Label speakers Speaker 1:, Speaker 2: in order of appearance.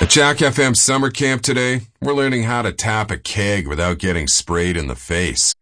Speaker 1: At Jack FM Summer Camp today, we're learning how to tap a keg without getting sprayed in the face.